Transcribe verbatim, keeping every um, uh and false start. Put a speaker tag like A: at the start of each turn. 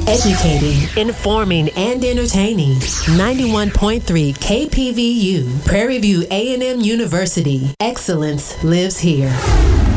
A: Educating, informing, and entertaining. ninety-one point three K P V U, Prairie View A and M University. Excellence lives here.